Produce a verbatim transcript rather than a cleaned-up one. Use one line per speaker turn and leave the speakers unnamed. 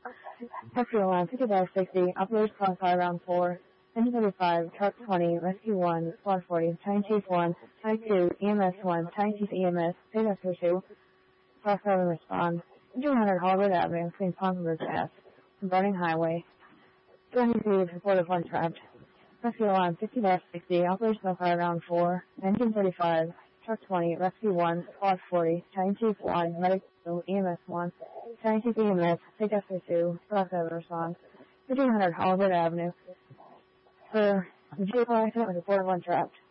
Rescue line fifty sixty, operators classify round four, engine thirty-five, truck twenty, rescue one, squad forty, Tiny Chief one, Tiny two, E M S one, Tiny Chief E M S, state rescue two, class seven respond. two hundred Hollywood Avenue, between Palm River Pass, burning highway. twenty feet, reported one trapped. Rescue line fifty sixty, operation classify round four, engine thirty-five, truck twenty, rescue one, squad forty, Tiny Chief one, medic two, E M S one, Tiny Chief E M S, state rescue two, class seven respond. fifteen hundred Hollywood Avenue. For the vehicle accident with reported one trapped.